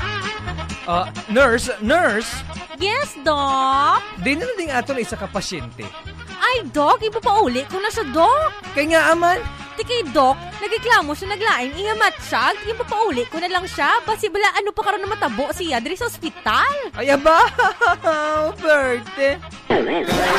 Nurse? Yes, Doc? Di na ding ato na isa ka pasyente. Ay, Doc, iba pa uli ko na siya, Doc. Kaya nga, aman. Di kay Doc, nagreklamo siya naglaing ingamat siya. Iba pa uli ko na lang siya. Basi bala, ano pa karoon na matabo siya diri sa ospital. Ay, aba! Birthday!